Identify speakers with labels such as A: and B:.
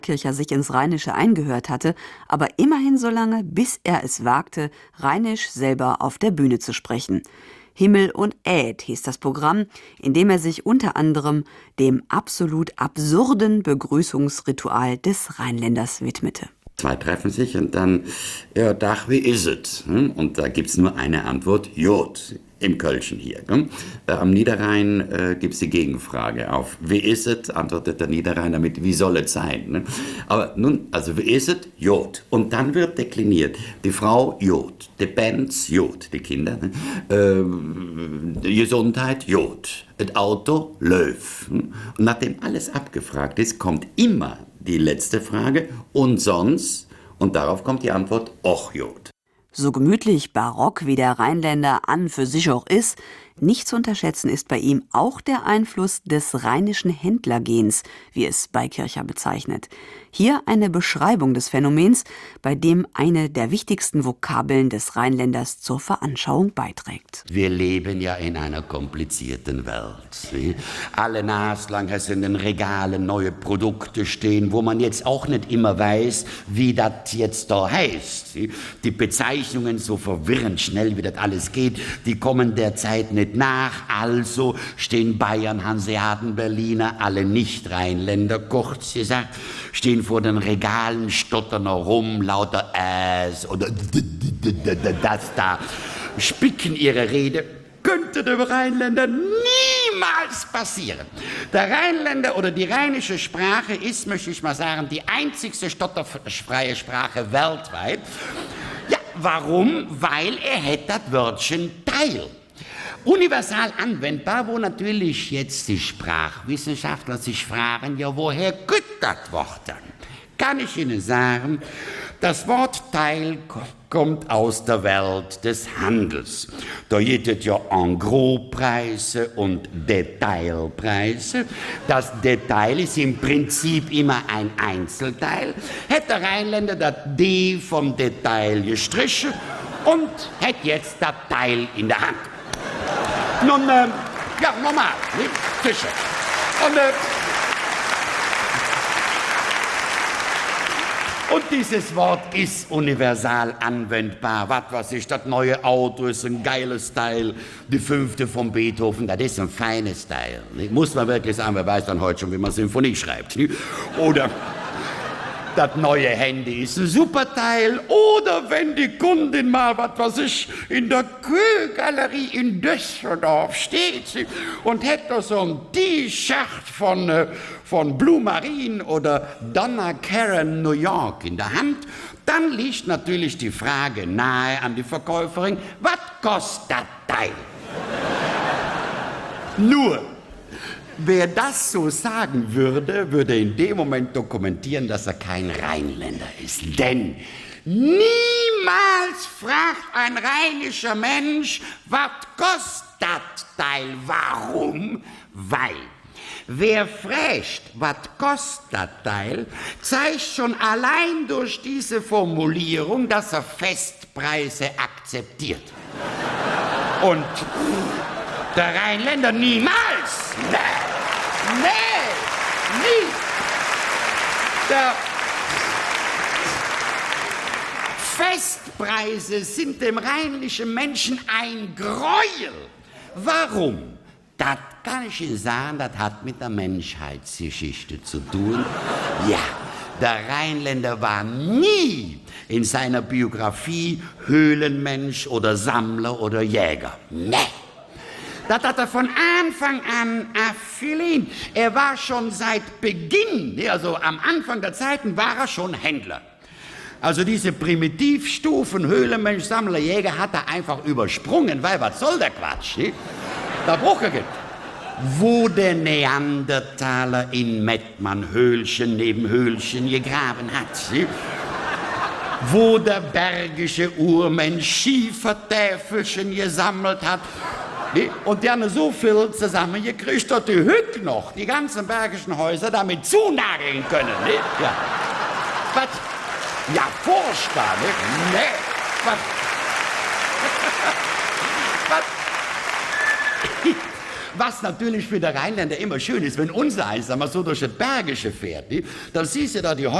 A: Kircher sich ins Rheinische eingehört hatte, aber immerhin so lange, bis er es wagte, Rheinisch selber auf der Bühne zu sprechen. Himmel und Äd hieß das Programm, in dem er sich unter anderem dem absolut absurden Begrüßungsritual des Rheinländers widmete.
B: Zwei treffen sich und dann, ja, Dach, wie is it? Und da gibt's nur eine Antwort, Jod, im Kölschen hier. Am Niederrhein gibt's die Gegenfrage auf, wie is it? Antwortet der Niederrheiner mit, wie soll es sein? Aber nun, also wie is it? Jod. Und dann wird dekliniert, die Frau Jod, die Bands Jod, die Kinder, die Gesundheit Jod, das Auto Löw. Und nachdem alles abgefragt ist, kommt immer die letzte Frage, und sonst? Und darauf kommt die Antwort, och Jod.
A: So gemütlich barock wie der Rheinländer an für sich auch ist, nicht zu unterschätzen ist bei ihm auch der Einfluss des rheinischen Händlergens, wie es bei Kircher bezeichnet. Hier eine Beschreibung des Phänomens, bei dem eine der wichtigsten Vokabeln des Rheinländers zur Veranschauung beiträgt.
B: Wir leben ja in einer komplizierten Welt. Alle naslang hast in den Regalen neue Produkte stehen, wo man jetzt auch nicht immer weiß, wie das jetzt da heißt. Die Bezeichnungen so verwirrend schnell, wie das alles geht, die kommen derzeit nicht nach. Also stehen Bayern, Hanseaten, Berliner, alle Nicht-Rheinländer, kurz gesagt, stehen vor den Regalen, stottern herum, lauter oder das da, spicken ihre Rede. Könnte dem Rheinländer niemals passieren. Der Rheinländer oder die rheinische Sprache ist, möchte ich mal sagen, die einzigste stotterfreie Sprache weltweit. Ja, warum? Weil er hätte das Wörtchen Teil. Universal anwendbar, wo natürlich jetzt die Sprachwissenschaftler sich fragen, ja, woher kommt das Wort dann? Kann ich Ihnen sagen, das Wort Teil kommt aus der Welt des Handels. Da gibt es ja En-Gros-Preise und Detailpreise. Das Detail ist im Prinzip immer ein Einzelteil. Hätte der Rheinländer das D vom Detail gestrichen und hätte jetzt das Teil in der Hand. Nun, ja, normal, nicht? Sicher. Und dieses Wort ist universal anwendbar. Was weiß ich, das neue Auto ist ein geiles Teil. Die 5. von Beethoven, das ist ein feines Teil. Nicht? Muss man wirklich sagen, wer weiß dann heute schon, wie man Symphonie schreibt. Nicht? Oder das neue Handy ist ein super Teil. Oder wenn die Kundin mal, was weiß ich, in der Kö-Galerie in Düsseldorf steht und hätte so ein T-Shirt von Blue Marine oder Donna Karan New York in der Hand, dann liegt natürlich die Frage nahe an die Verkäuferin, was kostet das Teil? Nur, wer das so sagen würde, würde in dem Moment dokumentieren, dass er kein Rheinländer ist. Denn niemals fragt ein rheinischer Mensch, was kostet das Teil? Warum? Weil wer fragt, was kostet das Teil, zeigt schon allein durch diese Formulierung, dass er Festpreise akzeptiert. Und der Rheinländer niemals. Nee, nie. Der Festpreise sind dem rheinischen Menschen ein Gräuel. Warum? Das kann ich Ihnen sagen, das hat mit der Menschheitsgeschichte zu tun. Ja, der Rheinländer war nie in seiner Biografie Höhlenmensch oder Sammler oder Jäger. Nee. Das hat er von Anfang an erfüllt. Er war schon seit Beginn, also am Anfang der Zeiten, war er schon Händler. Also diese Primitivstufen, Höhlenmensch, Sammler, Jäger, hat er einfach übersprungen, weil was soll der Quatsch? Nicht? Da braucht er geht. Wo der Neandertaler in Mettmann Höhlchen neben Höhlchen gegraben hat. Nicht? Wo der bergische Urmensch Schiefertäfelchen gesammelt hat. Und die haben so viel zusammengekriegt, dass die heute noch die ganzen bergischen Häuser damit zunageln können. Nicht? Ja. Was? Ja, furchtbar, nicht? Nee. Was? Was natürlich für den Rheinländer immer schön ist, wenn unser Eins einmal so durch das Bergische fährt, nicht? Dann siehst du da die Häuser